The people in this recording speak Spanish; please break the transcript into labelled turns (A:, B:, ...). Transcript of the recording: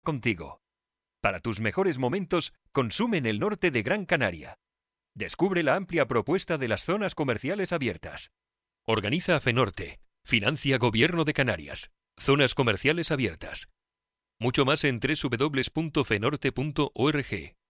A: contigo. Para tus mejores momentos, consume en el norte de Gran Canaria. Descubre la amplia propuesta de las zonas comerciales abiertas. Organiza FENORTE. Financia Gobierno de Canarias. Zonas comerciales abiertas. Mucho más en www.fenorte.org.